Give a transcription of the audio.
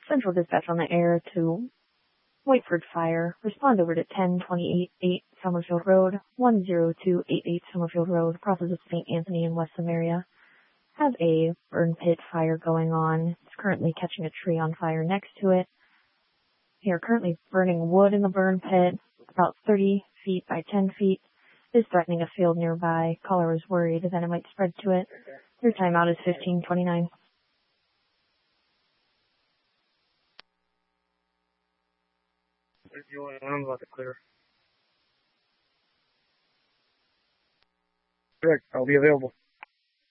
Central Dispatch on the air to Whiteford Fire. Respond over to 10288 Summerfield Road, 10288 Summerfield Road, process of St. Anthony in West Samaria. Have a burn pit fire going on. It's currently catching a tree on fire next to it. We are currently burning wood in the burn pit, about 30 feet by 10 feet. It is threatening a field nearby. Caller is worried that it might spread to it. Your timeout is 15:29. I'm about to clear. Correct. I'll be available.